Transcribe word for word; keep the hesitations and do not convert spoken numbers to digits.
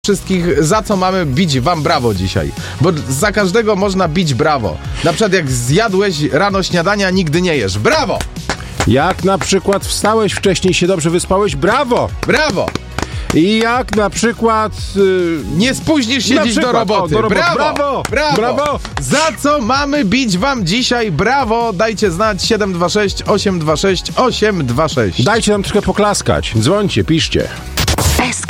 wszystkich, za co mamy bić wam brawo dzisiaj. Bo za każdego można bić brawo. Na przykład jak zjadłeś rano śniadania, nigdy nie jesz. Brawo! Jak na przykład wstałeś wcześniej, się dobrze wyspałeś, brawo! Brawo! I jak na przykład... Yy, nie spóźnisz się na dziś przykład, do roboty. O, do roboty. Brawo! Brawo! Brawo! Brawo! Za co mamy bić wam dzisiaj brawo? Dajcie znać siedem dwa sześć osiem dwa sześć osiem dwa sześć. Dajcie nam trochę poklaskać. Dzwońcie, piszcie.